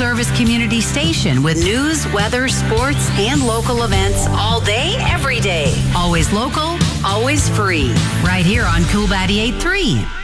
service community station with news, weather, sports, and local events all day, every day. Always local, always free. Right here on Cool 88.3.